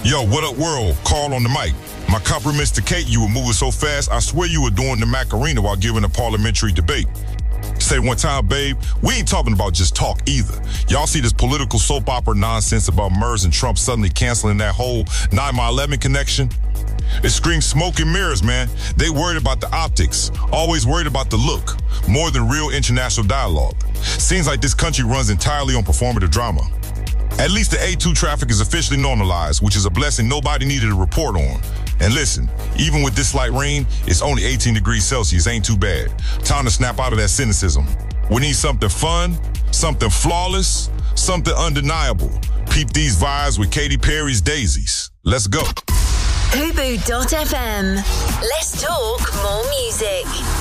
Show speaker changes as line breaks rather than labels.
Yo, what up, world? Carl on the mic. My compliments to Kate. You were moving so fast, I swear you were doing the Macarena while giving a parliamentary debate. Say one time, babe, we ain't talking about just talk either. Y'all see this political soap opera nonsense about Merz and Trump suddenly canceling that whole 9/11 connection? It screams smoke and mirrors, man. They worried about the optics, always worried about the look, more than real international dialogue. Seems like this country runs entirely on performative drama. At least the A2 traffic is officially normalized, which is a blessing nobody needed to report on. And listen, even with this light rain, it's only 18 degrees Celsius, ain't too bad. Time to snap out of that cynicism. We need something fun, something flawless, something undeniable. Peep these vibes with Katy Perry's Daisies. Let's go.
Hubu.fm. Let's talk more music.